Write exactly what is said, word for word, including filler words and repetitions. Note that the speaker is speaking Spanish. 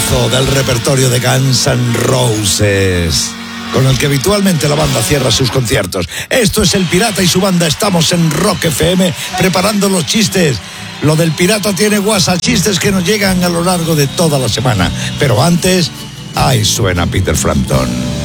temazo del repertorio de Guns N' Roses, con el que habitualmente la banda cierra sus conciertos. Esto es El Pirata y su banda. Estamos en Rock F M preparando los chistes. Lo del Pirata tiene WhatsApp, chistes que nos llegan a lo largo de toda la semana. Pero antes, ahí suena Peter Frampton.